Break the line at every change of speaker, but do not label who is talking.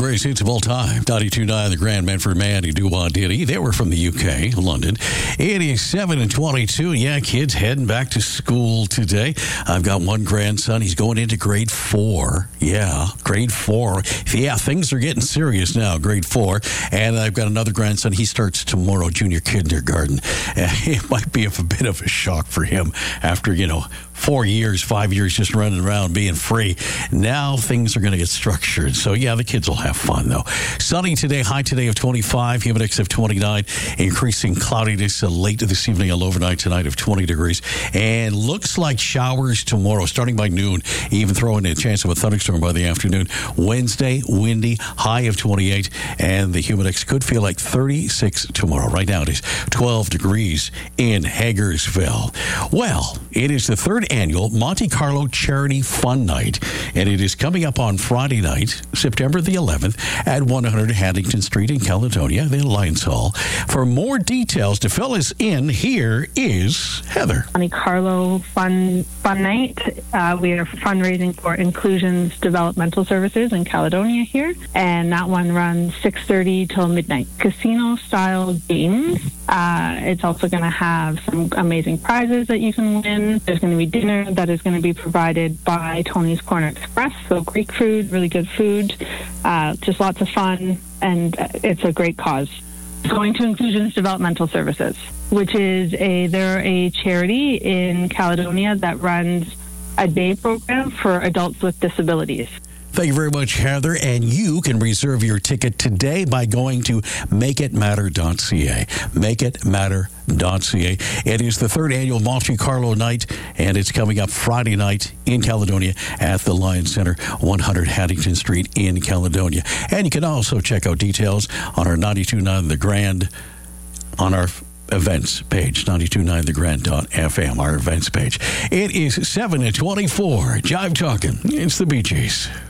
greatest hits of all time. 92.9 The Grand Medford Man who do want Diddy. They were from the UK, London. It is 7:22. Yeah, kids heading back to school today. I've got one grandson. He's going into grade 4. Yeah, grade 4. Yeah, things are getting serious now, grade 4. And I've got another grandson. He starts tomorrow, junior kindergarten. It might be a bit of a shock for him after, 5 years just running around being free. Now things are going to get structured. So, yeah, the kids will have fun, though. Sunny today, high today of 25, humid index of 29, increasing cloudiness late this evening, a low overnight tonight of 20 degrees. And looks like showers tomorrow, starting by noon, even throwing a chance of a thunderstorm by the afternoon. Wednesday, windy, high of 28, and the humid index could feel like 36 tomorrow. Right now it is 12 degrees in Hagersville. Well, it is the third annual Monte Carlo Charity Fun Night, and it is coming up on Friday night, September the 11th, at 100 Haddington Street in Caledonia, the Alliance Hall. For more details, to fill us in, here is Heather.
Monte Carlo Fun Night. We are fundraising for Inclusions Developmental Services in Caledonia here, and that one runs 6:30 till midnight. Casino-style games. It's also going to have some amazing prizes that you can win. There's going to be dinner that is going to be provided by Tony's Corner Express. So Greek food, really good food, just lots of fun, and it's a great cause. Going to Inclusions Developmental Services, which is they're a charity in Caledonia that runs a day program for adults with disabilities.
Thank you very much, Heather. And you can reserve your ticket today by going to makeitmatter.ca. Makeitmatter.ca. It is the third annual Monte Carlo night, and it's coming up Friday night in Caledonia at the Lions Center, 100 Haddington Street in Caledonia. And you can also check out details on our 92.9 The Grand on our events page, 929thegrand.fm, our events page. It is 7:24. Jive Talking. It's the Bee Gees.